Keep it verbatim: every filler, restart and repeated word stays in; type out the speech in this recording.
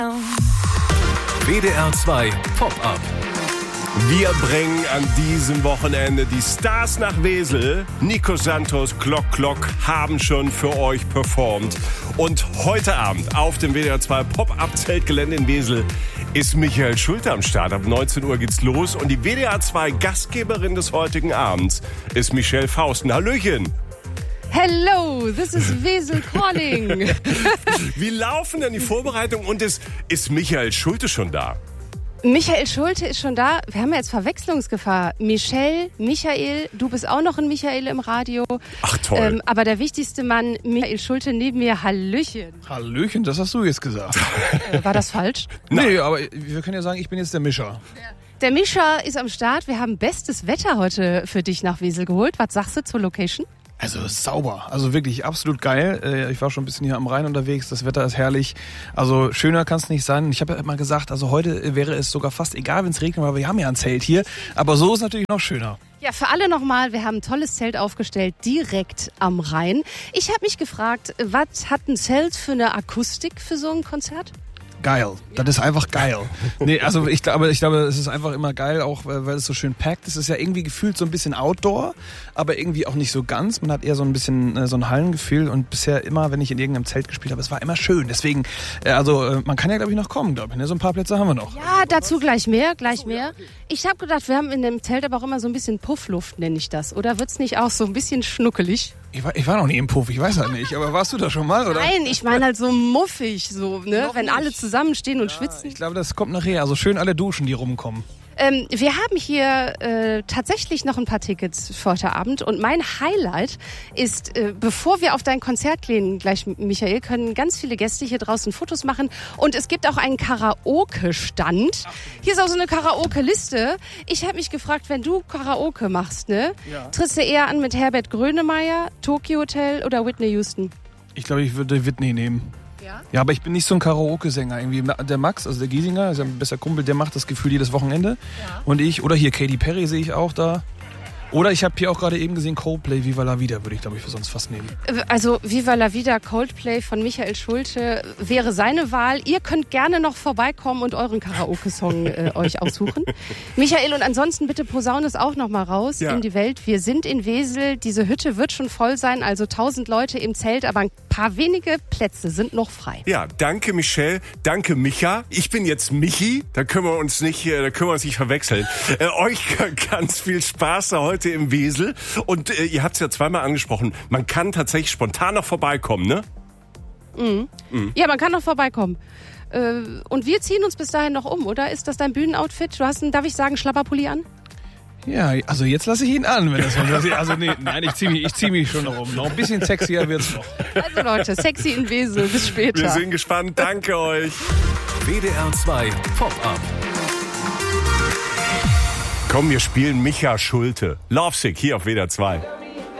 W D R zwei Pop-Up. Wir bringen an diesem Wochenende die Stars nach Wesel. Nico Santos, Glock Glock haben schon für euch performt. Und heute Abend auf dem W D R zwei Pop-Up-Zeltgelände in Wesel ist Michael Schulte am Start. Ab neunzehn Uhr geht's los. Und die W D R zwei Gastgeberin des heutigen Abends ist Michelle Fausten. Hallöchen! Hello, this is Wesel calling. Wie laufen denn die Vorbereitungen und ist, ist Michael Schulte schon da? Michael Schulte ist schon da. Wir haben ja jetzt Verwechslungsgefahr. Michelle, Michael, du bist auch noch ein Michael im Radio. Ach toll. Ähm, aber der wichtigste Mann, Michael Schulte, neben mir, Hallöchen. Hallöchen, das hast du jetzt gesagt. Äh, war das falsch? Nee, aber wir können ja sagen, ich bin jetzt der Mischer. Der Mischer ist am Start. Wir haben bestes Wetter heute für dich nach Wesel geholt. Was sagst du zur Location? Also sauber, also wirklich absolut geil. Ich war schon ein bisschen hier am Rhein unterwegs, das Wetter ist herrlich. Also schöner kann es nicht sein. Ich habe ja immer gesagt, also heute wäre es sogar fast egal, wenn es regnet, weil wir haben ja ein Zelt hier. Aber so ist natürlich noch schöner. Ja, für alle nochmal, wir haben ein tolles Zelt aufgestellt, direkt am Rhein. Ich habe mich gefragt, was hat ein Zelt für eine Akustik für so ein Konzert? Geil. Das ist einfach geil. Nee, also ich glaube, ich glaube, es ist einfach immer geil, auch weil es so schön packt. Es ist ja irgendwie gefühlt so ein bisschen Outdoor, aber irgendwie auch nicht so ganz. Man hat eher so ein bisschen äh, so ein Hallengefühl und bisher immer, wenn ich in irgendeinem Zelt gespielt habe, es war immer schön. Deswegen, äh, also äh, man kann ja, glaube ich, noch kommen, glaube ich. Ne? So ein paar Plätze haben wir noch. Ja, dazu gleich mehr, gleich mehr. Ich habe gedacht, wir haben in dem Zelt aber auch immer so ein bisschen Puffluft, nenne ich das. Oder wird's nicht auch so ein bisschen schnuckelig? Ich war, ich war noch nie im Puff, ich weiß halt nicht. Aber warst du da schon mal, oder? Nein, ich meine halt so muffig, so, ne? Wenn alle zusammenstehen und ja, schwitzen. Ich glaube, das kommt nachher. Also schön alle duschen, die rumkommen. Ähm, wir haben hier äh, tatsächlich noch ein paar Tickets für heute Abend. Und mein Highlight ist, äh, bevor wir auf dein Konzert gehen, gleich Michael, können ganz viele Gäste hier draußen Fotos machen. Und es gibt auch einen Karaoke-Stand. Hier ist auch so eine Karaoke-Liste. Ich habe mich gefragt, wenn du Karaoke machst, ne? Ja. Trittst du eher an mit Herbert Grönemeyer, Tokyo Hotel oder Whitney Houston? Ich glaube, ich würde Whitney nehmen. Ja? Ja, aber ich bin nicht so ein Karaoke-Sänger. Irgendwie der Max, also der Giesinger, ist ja ein besser Kumpel, der macht das Gefühl jedes Wochenende. Ja. Und ich, oder hier Katy Perry sehe ich auch da. Oder ich habe hier auch gerade eben gesehen Coldplay, Viva la Vida, würde ich glaube ich für sonst fast nehmen. Also Viva la Vida, Coldplay von Michael Schulte wäre seine Wahl. Ihr könnt gerne noch vorbeikommen und euren Karaoke-Song äh, euch aussuchen. Michael, und ansonsten bitte posaune es auch noch mal raus ja. in die Welt. Wir sind in Wesel, diese Hütte wird schon voll sein, also tausend Leute im Zelt, aber ein paar wenige Plätze sind noch frei. Ja, danke Michelle, danke Micha. Ich bin jetzt Michi, da können wir uns nicht, da können wir uns nicht verwechseln. Äh, euch ganz viel Spaß da heute im Wesel. Und äh, ihr habt es ja zweimal angesprochen, man kann tatsächlich spontan noch vorbeikommen, ne? Mhm. Mhm. Ja, man kann noch vorbeikommen. Äh, und wir ziehen uns bis dahin noch um, oder? Ist das dein Bühnenoutfit? Du hast einen, darf ich sagen, Schlapperpulli an? Ja, also jetzt lasse ich ihn an, wenn das so. Also nee, nein, ich ziehe mich, ich zieh mich schon noch um. Noch ein bisschen sexier wird's noch. Also Leute, sexy in Wesel, bis später. Wir sind gespannt, danke euch. W D R zwei Pop-Up. Komm, wir spielen Micha Schulte. Lovesick hier auf W D R zwei.